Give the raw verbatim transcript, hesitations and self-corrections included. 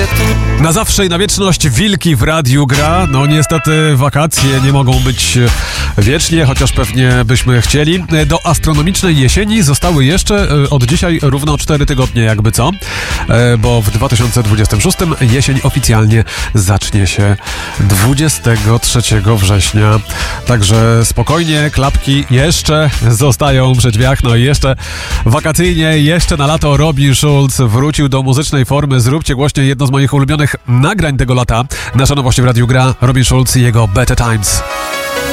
Na zawsze i na wieczność wilki w radiu gra. No niestety wakacje nie mogą być wiecznie, chociaż pewnie byśmy chcieli. Do astronomicznej jesieni zostały jeszcze od dzisiaj równo cztery tygodnie, jakby co, bo w dwa tysiące dwudziestym szóstym jesień oficjalnie zacznie się dwudziestego trzeciego września. Także spokojnie, klapki jeszcze zostają przy drzwiach. No i jeszcze wakacyjnie, jeszcze na lato Robin Schulz wrócił do muzycznej formy. Zróbcie głośniej jedno z moich ulubionych nagrań tego lata. Nasza nowość w radiu gra Robin Schulz i jego Better Times.